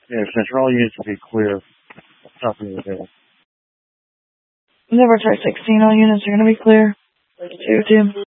Yeah, Central, all units will be clear. Nothing to do. Never type 16, all units are going to be clear. 2-2.